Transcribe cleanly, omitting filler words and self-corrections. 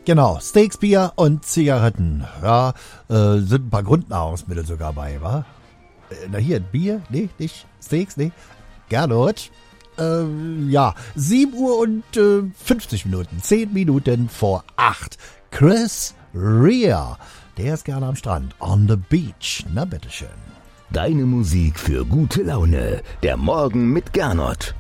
Genau, Steaks, Bier und Zigaretten. Ja, sind ein paar Grundnahrungsmittel sogar bei, wa? Na hier, Bier? Nee, nicht. Steaks? Nee. Gernot? Ja, 7 Uhr und 50 Minuten. 10 Minuten vor 8. Chris Rea. Der ist gerne am Strand. On the beach. Na bitteschön. Deine Musik für gute Laune. Der Morgen mit Gernot.